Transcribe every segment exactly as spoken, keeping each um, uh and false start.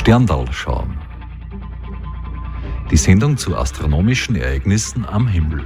Sterndal schauen. Die Sendung zu astronomischen Ereignissen am Himmel.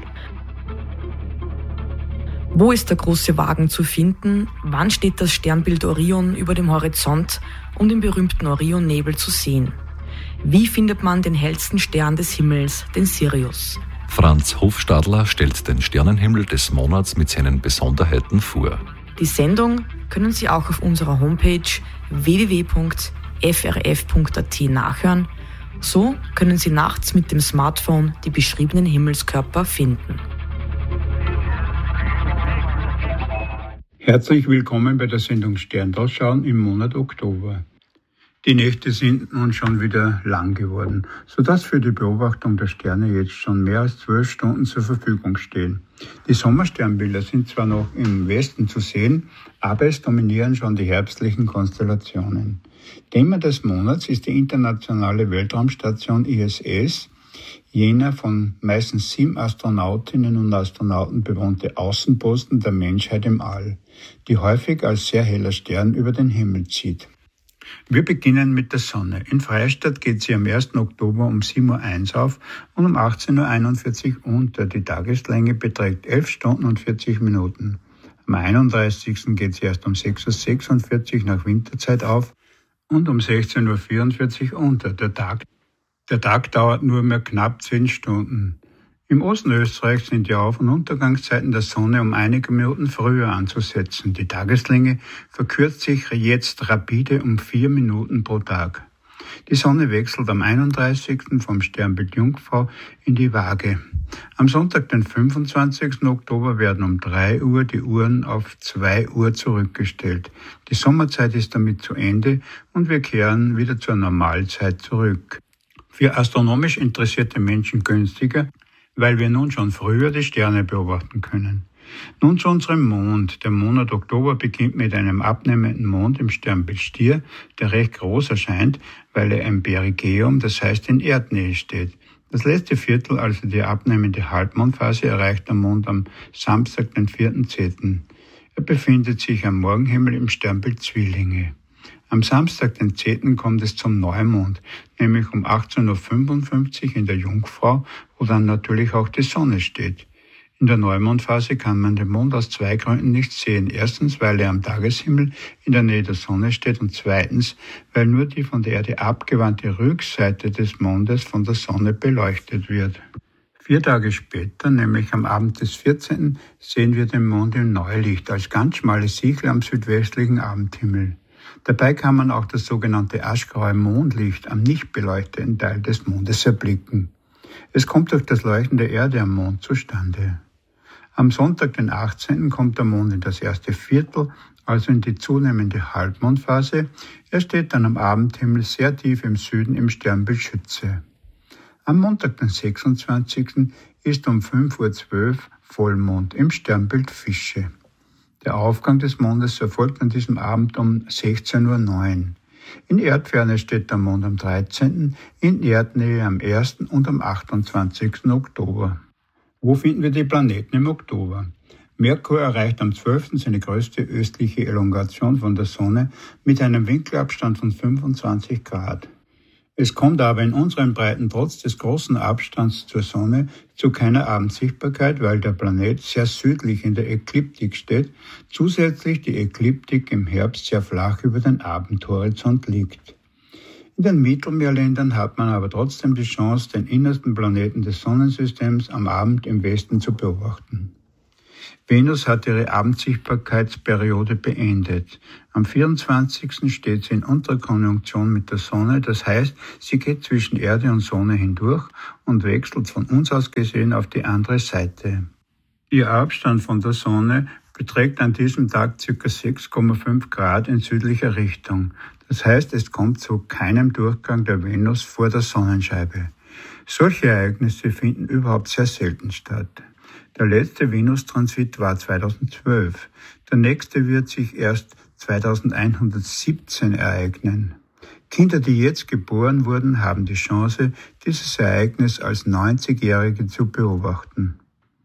Wo ist der große Wagen zu finden? Wann steht das Sternbild Orion über dem Horizont, um den berühmten Orionnebel zu sehen? Wie findet man den hellsten Stern des Himmels, den Sirius? Franz Hofstadler stellt den Sternenhimmel des Monats mit seinen Besonderheiten vor. Die Sendung können Sie auch auf unserer Homepage w w w punkt f r f punkt a t nachhören. So können Sie nachts mit dem Smartphone die beschriebenen Himmelskörper finden. Herzlich willkommen bei der Sendung Sterndal schauen im Monat Oktober. Die Nächte sind nun schon wieder lang geworden, sodass für die Beobachtung der Sterne jetzt schon mehr als zwölf Stunden zur Verfügung stehen. Die Sommersternbilder sind zwar noch im Westen zu sehen, aber es dominieren schon die herbstlichen Konstellationen. Thema des Monats ist die internationale Weltraumstation I S S, jener von meistens sieben Astronautinnen und Astronauten bewohnte Außenposten der Menschheit im All, die häufig als sehr heller Stern über den Himmel zieht. Wir beginnen mit der Sonne. In Freistadt geht sie am ersten Oktober um sieben Uhr eins auf und um achtzehn Uhr einundvierzig unter. Die Tageslänge beträgt elf Stunden und vierzig Minuten. Am einunddreißigsten geht sie erst um sechs Uhr sechsundvierzig nach Winterzeit auf und um sechzehn Uhr vierundvierzig unter. Der Tag, der Tag dauert nur mehr knapp zehn Stunden. Im Osten Österreichs sind die Auf- und Untergangszeiten der Sonne um einige Minuten früher anzusetzen. Die Tageslänge verkürzt sich jetzt rapide um vier Minuten pro Tag. Die Sonne wechselt am einunddreißigsten vom Sternbild Jungfrau in die Waage. Am Sonntag, den fünfundzwanzigsten Oktober, werden um drei Uhr die Uhren auf zwei Uhr zurückgestellt. Die Sommerzeit ist damit zu Ende und wir kehren wieder zur Normalzeit zurück. Für astronomisch interessierte Menschen günstiger, weil wir nun schon früher die Sterne beobachten können. Nun zu unserem Mond. Der Monat Oktober beginnt mit einem abnehmenden Mond im Sternbild Stier, der recht groß erscheint, weil er im Perigäum, das heißt in Erdnähe steht. Das letzte Viertel, also die abnehmende Halbmondphase, erreicht der Mond am Samstag, den vierten zehnten Er befindet sich am Morgenhimmel im Sternbild Zwillinge. Am Samstag, den zehnten kommt es zum Neumond, nämlich um achtzehn Uhr fünfundfünfzig in der Jungfrau, wo dann natürlich auch die Sonne steht. In der Neumondphase kann man den Mond aus zwei Gründen nicht sehen. Erstens, weil er am Tageshimmel in der Nähe der Sonne steht und zweitens, weil nur die von der Erde abgewandte Rückseite des Mondes von der Sonne beleuchtet wird. Vier Tage später, nämlich am Abend des vierzehnten sehen wir den Mond im Neulicht als ganz schmale Sichel am südwestlichen Abendhimmel. Dabei kann man auch das sogenannte aschgraue Mondlicht am nicht beleuchteten Teil des Mondes erblicken. Es kommt durch das Leuchten der Erde am Mond zustande. Am Sonntag, den achtzehnten kommt der Mond in das erste Viertel, also in die zunehmende Halbmondphase. Er steht dann am Abendhimmel sehr tief im Süden im Sternbild Schütze. Am Montag, den sechsundzwanzigsten ist um fünf Uhr zwölf Vollmond im Sternbild Fische. Der Aufgang des Mondes erfolgt an diesem Abend um sechzehn Uhr neun. In Erdferne steht der Mond am dreizehnten, in Erdnähe am ersten und am achtundzwanzigsten Oktober. Wo finden wir die Planeten im Oktober? Merkur erreicht am zwölften seine größte östliche Elongation von der Sonne mit einem Winkelabstand von fünfundzwanzig Grad. Es kommt aber in unseren Breiten trotz des großen Abstands zur Sonne zu keiner Abendsichtbarkeit, weil der Planet sehr südlich in der Ekliptik steht, zusätzlich die Ekliptik im Herbst sehr flach über den Abendhorizont liegt. In den Mittelmeerländern hat man aber trotzdem die Chance, den innersten Planeten des Sonnensystems am Abend im Westen zu beobachten. Venus hat ihre Abendsichtbarkeitsperiode beendet. Am vierundzwanzigsten steht sie in Unterkonjunktion mit der Sonne, das heißt, sie geht zwischen Erde und Sonne hindurch und wechselt von uns aus gesehen auf die andere Seite. Ihr Abstand von der Sonne beträgt an diesem Tag ca. sechs Komma fünf Grad in südlicher Richtung. Das heißt, es kommt zu keinem Durchgang der Venus vor der Sonnenscheibe. Solche Ereignisse finden überhaupt sehr selten statt. Der letzte Venustransit war zweitausendzwölf. Der nächste wird sich erst zweitausendeinhundertsiebzehn ereignen. Kinder, die jetzt geboren wurden, haben die Chance, dieses Ereignis als neunzigjährige zu beobachten.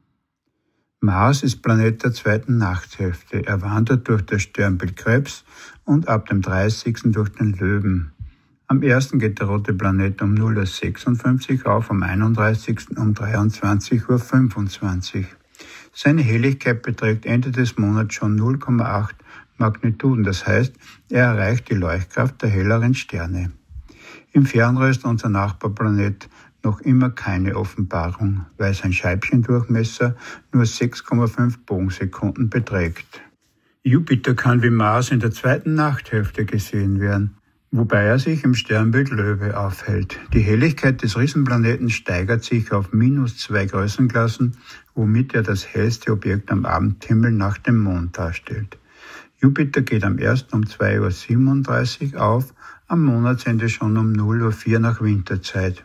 Mars ist Planet der zweiten Nachthälfte. Er wandert durch das Sternbild Krebs und ab dem dreißigsten durch den Löwen. Am ersten geht der rote Planet um null Uhr sechsundfünfzig auf, am einunddreißigsten um dreiundzwanzig Uhr fünfundzwanzig. Seine Helligkeit beträgt Ende des Monats schon null Komma acht Magnituden, das heißt, er erreicht die Leuchtkraft der helleren Sterne. Im Fernrohr ist unser Nachbarplanet noch immer keine Offenbarung, weil sein Scheibchendurchmesser nur sechs Komma fünf Bogensekunden beträgt. Jupiter kann wie Mars in der zweiten Nachthälfte gesehen werden, wobei er sich im Sternbild Löwe aufhält. Die Helligkeit des Riesenplaneten steigert sich auf minus zwei Größenklassen, womit er das hellste Objekt am Abendhimmel nach dem Mond darstellt. Jupiter geht am ersten um zwei Uhr siebenunddreißig auf, am Monatsende schon um null Uhr vier nach Winterzeit.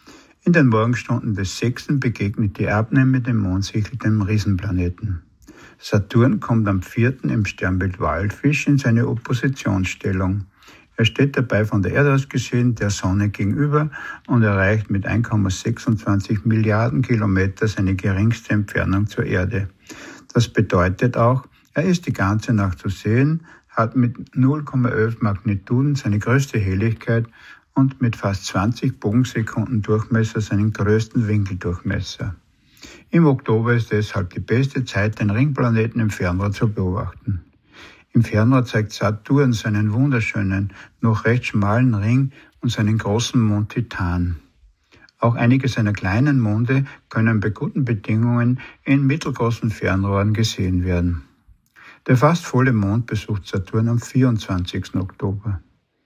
In den Morgenstunden des sechsten begegnet die Abnehme dem Mondsichel, dem Riesenplaneten. Saturn kommt am vierten im Sternbild Walfisch in seine Oppositionsstellung. Er steht dabei von der Erde aus gesehen der Sonne gegenüber und erreicht mit eins Komma sechsundzwanzig Milliarden Kilometer seine geringste Entfernung zur Erde. Das bedeutet auch, er ist die ganze Nacht zu sehen, hat mit null Komma elf Magnituden seine größte Helligkeit und mit fast zwanzig Bogensekunden Durchmesser seinen größten Winkeldurchmesser. Im Oktober ist deshalb die beste Zeit, den Ringplaneten im Fernrohr zu beobachten. Im Fernrohr zeigt Saturn seinen wunderschönen, noch recht schmalen Ring und seinen großen Mond Titan. Auch einige seiner kleinen Monde können bei guten Bedingungen in mittelgroßen Fernrohren gesehen werden. Der fast volle Mond besucht Saturn am vierundzwanzigsten Oktober.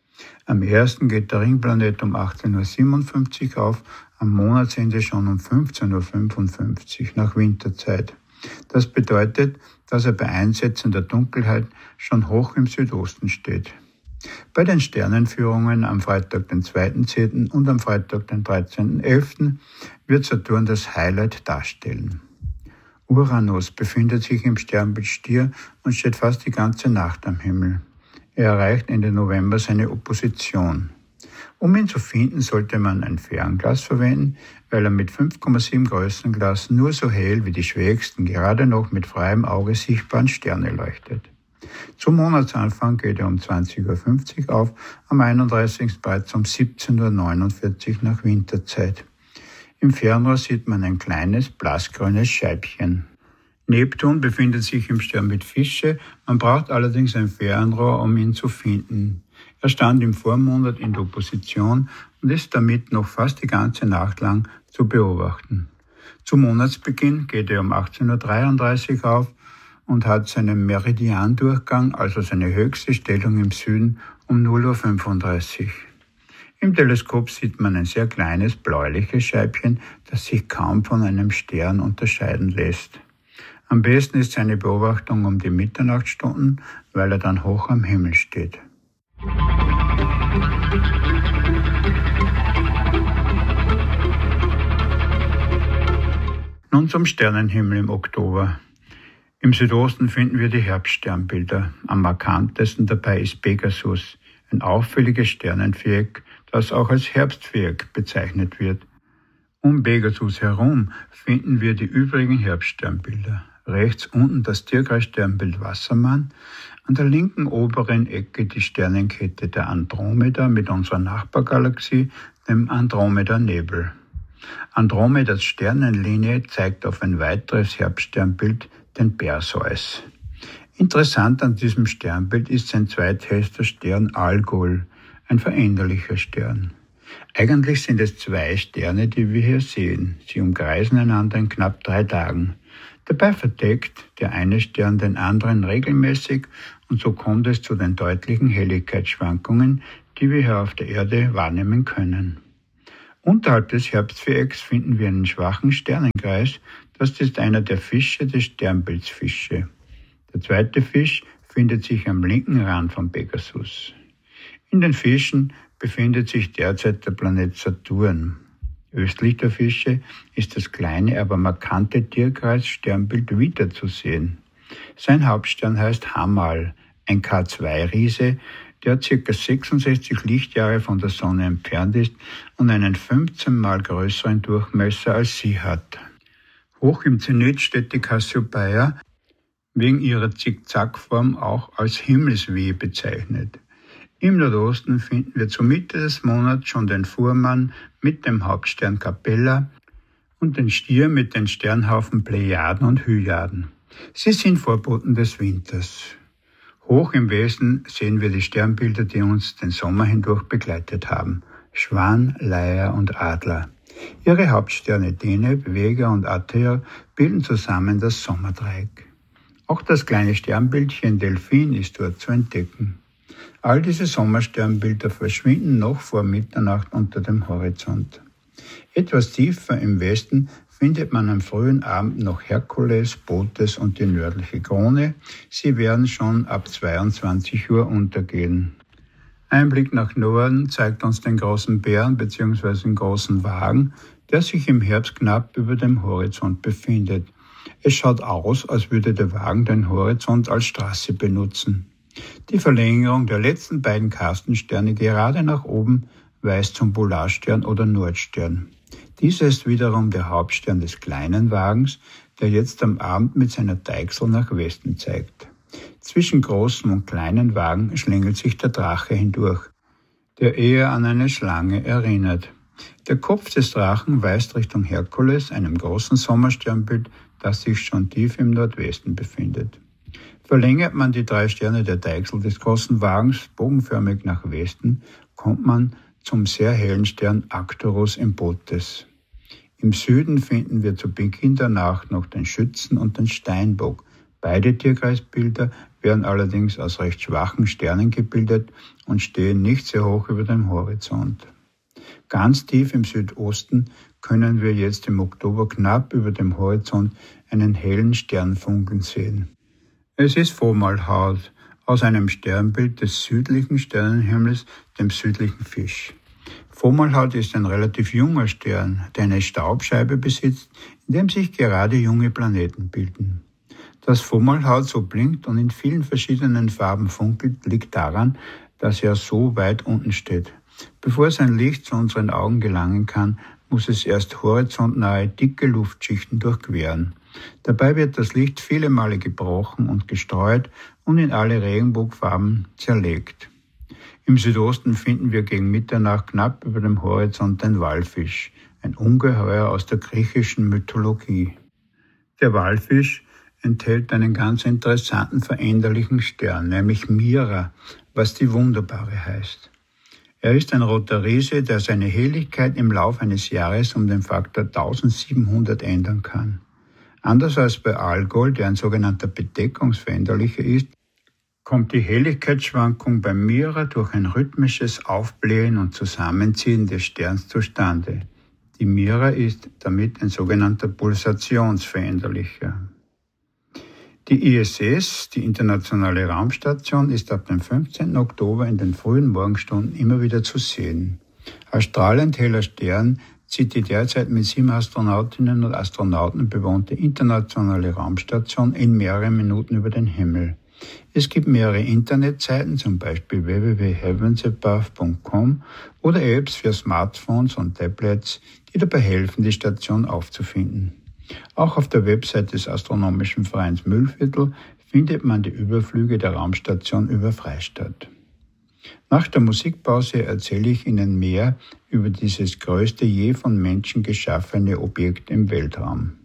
Am ersten geht der Ringplanet um achtzehn Uhr siebenundfünfzig auf, am Monatsende schon um fünfzehn Uhr fünfundfünfzig nach Winterzeit. Das bedeutet, dass er bei Einsetzen der Dunkelheit schon hoch im Südosten steht. Bei den Sternenführungen am Freitag, den zweiten zehnten und am Freitag, den dreizehnten elften wird Saturn das Highlight darstellen. Uranus befindet sich im Sternbild Stier und steht fast die ganze Nacht am Himmel. Er erreicht Ende November seine Opposition. Um ihn zu finden, sollte man ein Fernglas verwenden, weil er mit fünf Komma sieben Größenglas nur so hell wie die schwächsten, gerade noch mit freiem Auge sichtbaren Sterne leuchtet. Zum Monatsanfang geht er um zwanzig Uhr fünfzig auf, am einunddreißigsten bereits um siebzehn Uhr neunundvierzig nach Winterzeit. Im Fernrohr sieht man ein kleines, blassgrünes Scheibchen. Neptun befindet sich im Sternbild Fische, man braucht allerdings ein Fernrohr, um ihn zu finden. Er stand im Vormonat in der Opposition und ist damit noch fast die ganze Nacht lang zu beobachten. Zum Monatsbeginn geht er um achtzehn Uhr dreiunddreißig auf und hat seinen Meridiandurchgang, also seine höchste Stellung im Süden, um null Uhr fünfunddreißig. Im Teleskop sieht man ein sehr kleines bläuliches Scheibchen, das sich kaum von einem Stern unterscheiden lässt. Am besten ist seine Beobachtung um die Mitternachtsstunden, weil er dann hoch am Himmel steht. Nun zum Sternenhimmel im Oktober. Im Südosten finden wir die Herbststernbilder. Am markantesten dabei ist Pegasus, ein auffälliges Sternenviereck, das auch als Herbstviereck bezeichnet wird. Um Pegasus herum finden wir die übrigen Herbststernbilder. Rechts unten das Tierkreissternbild Wassermann, an der linken oberen Ecke die Sternenkette der Andromeda mit unserer Nachbargalaxie, dem Andromeda-Nebel. Andromedas Sternenlinie zeigt auf ein weiteres Herbststernbild, den Perseus. Interessant an diesem Sternbild ist sein zweithellster Stern Algol, ein veränderlicher Stern. Eigentlich sind es zwei Sterne, die wir hier sehen. Sie umkreisen einander in knapp drei Tagen. Dabei verdeckt der eine Stern den anderen regelmäßig und so kommt es zu den deutlichen Helligkeitsschwankungen, die wir hier auf der Erde wahrnehmen können. Unterhalb des Herbstvierecks finden wir einen schwachen Sternenkreis, das ist einer der Fische des Sternbilds Fische. Der zweite Fisch findet sich am linken Rand von Pegasus. In den Fischen befindet sich derzeit der Planet Saturn. Östlich der Fische ist das kleine, aber markante Tierkreis-Sternbild Vita zu sehen. Sein Hauptstern heißt Hamal, ein K zwei Riese, der ca. sechsundsechzig Lichtjahre von der Sonne entfernt ist und einen fünfzehn mal größeren Durchmesser als sie hat. Hoch im Zenit steht die Cassiopeia, wegen ihrer Zickzackform auch als Himmelswehe bezeichnet. Im Nordosten finden wir zur Mitte des Monats schon den Fuhrmann mit dem Hauptstern Capella und den Stier mit den Sternhaufen Plejaden und Hyaden. Sie sind Vorboten des Winters. Hoch im Westen sehen wir die Sternbilder, die uns den Sommer hindurch begleitet haben. Schwan, Leier und Adler. Ihre Hauptsterne Deneb, Vega und Altair bilden zusammen das Sommerdreieck. Auch das kleine Sternbildchen Delphin ist dort zu entdecken. All diese Sommersternbilder verschwinden noch vor Mitternacht unter dem Horizont. Etwas tiefer im Westen findet man am frühen Abend noch Herkules, Bootes und die nördliche Krone. Sie werden schon ab zweiundzwanzig Uhr untergehen. Ein Blick nach Norden zeigt uns den großen Bären bzw. den großen Wagen, der sich im Herbst knapp über dem Horizont befindet. Es schaut aus, als würde der Wagen den Horizont als Straße benutzen. Die Verlängerung der letzten beiden Kastensterne gerade nach oben weist zum Polarstern oder Nordstern. Dieser ist wiederum der Hauptstern des kleinen Wagens, der jetzt am Abend mit seiner Deichsel nach Westen zeigt. Zwischen großem und kleinen Wagen schlängelt sich der Drache hindurch, der eher an eine Schlange erinnert. Der Kopf des Drachen weist Richtung Herkules, einem großen Sommersternbild, das sich schon tief im Nordwesten befindet. Verlängert man die drei Sterne der Deichsel des großen Wagens bogenförmig nach Westen, kommt man zum sehr hellen Stern Arcturus im Bootes. Im Süden finden wir zu Beginn der Nacht noch den Schützen und den Steinbock. Beide Tierkreisbilder werden allerdings aus recht schwachen Sternen gebildet und stehen nicht sehr hoch über dem Horizont. Ganz tief im Südosten können wir jetzt im Oktober knapp über dem Horizont einen hellen Sternfunkeln sehen. Es ist Fomalhaut, aus einem Sternbild des südlichen Sternenhimmels, dem südlichen Fisch. Fomalhaut ist ein relativ junger Stern, der eine Staubscheibe besitzt, in dem sich gerade junge Planeten bilden. Dass Fomalhaut so blinkt und in vielen verschiedenen Farben funkelt, liegt daran, dass er so weit unten steht. Bevor sein Licht zu unseren Augen gelangen kann, muss es erst horizontnahe dicke Luftschichten durchqueren. Dabei wird das Licht viele Male gebrochen und gestreut und in alle Regenbogenfarben zerlegt. Im Südosten finden wir gegen Mitternacht knapp über dem Horizont den Walfisch, ein Ungeheuer aus der griechischen Mythologie. Der Walfisch enthält einen ganz interessanten veränderlichen Stern, nämlich Mira, was die Wunderbare heißt. Er ist ein roter Riese, der seine Helligkeit im Lauf eines Jahres um den Faktor eintausendsiebenhundert ändern kann. Anders als bei Algol, der ein sogenannter Bedeckungsveränderlicher ist, kommt die Helligkeitsschwankung bei Mira durch ein rhythmisches Aufblähen und Zusammenziehen des Sterns zustande. Die Mira ist damit ein sogenannter Pulsationsveränderlicher. Die I S S, die Internationale Raumstation, ist ab dem fünfzehnten Oktober in den frühen Morgenstunden immer wieder zu sehen. Als strahlend heller Stern zieht die derzeit mit sieben Astronautinnen und Astronauten bewohnte Internationale Raumstation in mehreren Minuten über den Himmel. Es gibt mehrere Internetseiten, zum Beispiel w w w punkt heavens above punkt com oder Apps für Smartphones und Tablets, die dabei helfen, die Station aufzufinden. Auch auf der Website des Astronomischen Vereins Mühlviertel findet man die Überflüge der Raumstation über Freistadt. Nach der Musikpause erzähle ich Ihnen mehr über dieses größte je von Menschen geschaffene Objekt im Weltraum.